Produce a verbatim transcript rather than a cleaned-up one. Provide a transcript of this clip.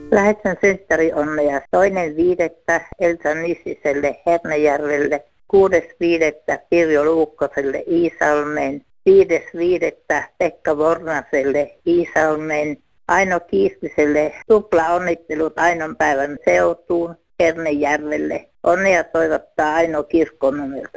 Lähetän synttäri onnea toinen viidettä Elsa Nissiselle Hernejärvelle, kuudes viidettä Pirjo Luukkoselle Iisalmeen, viides viidettä Pekka Vornaselle Iisalmeen, Aino Kiistiselle tupla onnittelut Ainon päivän seutuun Hernejärvelle. Onnea toivottaa Aino Kirkkonumelta.